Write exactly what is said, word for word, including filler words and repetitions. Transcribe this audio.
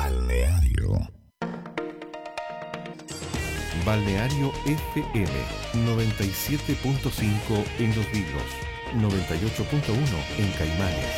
Balneario. Balneario F M noventa y siete punto cinco en Los Vilos, noventa y ocho punto uno en Caimanes.